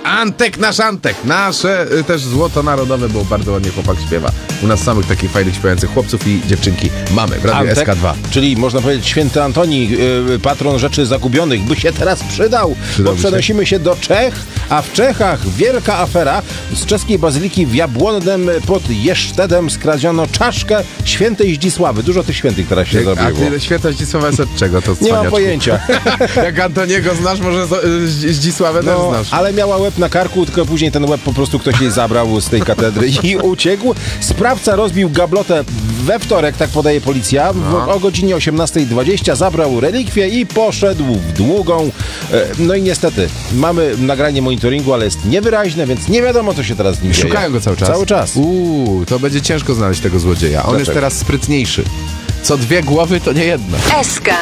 Antek, nasz Antek. Nasze też złoto narodowe, bo bardzo ładnie chłopak śpiewa. U nas samych takich fajnych śpiewających chłopców i dziewczynki mamy w Radiu Antek, SK2. czyli można powiedzieć święty Antoni, patron rzeczy zagubionych, by się teraz przydał, bo przenosimy się do Czech, a w Czechach wielka afera. Z czeskiej bazyliki w Jabłonnem pod Jesztedem skradziono czaszkę świętej Zdzisławy. Dużo tych świętych teraz się zrobiło. A święta Zdzisława jest od czego? To Nie mam pojęcia. Jak Antoniego znasz, może Zdzisławę też znasz. Ale miała łeb na karku, tylko później ten łeb po prostu ktoś jej zabrał z tej katedry i uciekł. Sprawca rozbił gablotę we wtorek, tak podaje policja. O godzinie 18:20 zabrał relikwie i poszedł w długą. No i niestety, mamy nagranie monitoringu, ale jest niewyraźne, więc nie wiadomo, co się teraz z nim dzieje. Szukają go cały czas? Cały czas. To będzie ciężko znaleźć tego złodzieja. On jest teraz sprytniejszy. Co dwie głowy, to nie jedna. SK